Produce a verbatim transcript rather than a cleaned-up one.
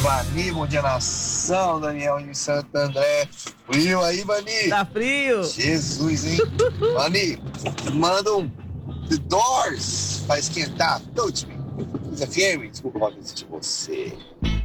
Mani, bom dia nação, Daniel de Santo André. Frio aí, Mani? Tá frio? Jesus, hein? Mani, manda um The Doors pra esquentar. Touch me. F M, desculpa o nome de você.